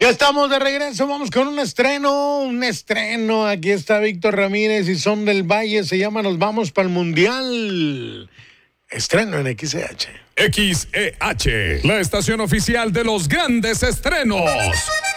Ya estamos de regreso, vamos con un estreno. Aquí está Víctor Ramírez y Son del Valle, se llama Nos Vamos para el Mundial. Estreno en XEH. XEH, la estación oficial de los grandes estrenos.